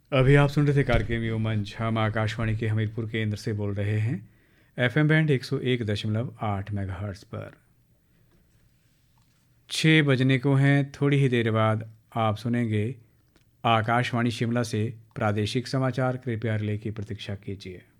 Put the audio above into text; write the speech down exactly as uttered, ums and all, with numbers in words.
अभी आप सुन रहे थे कार्यक्रम यो मंच। हम आकाशवाणी के हमीरपुर केंद्र से बोल रहे हैं, एफएम बैंड एक सौ एक दशमलव आठ मेगाहर्ट्ज़ पर। छः बजने को हैं। थोड़ी ही देर बाद आप सुनेंगे आकाशवाणी शिमला से प्रादेशिक समाचार। कृपया रिले की प्रतीक्षा कीजिए।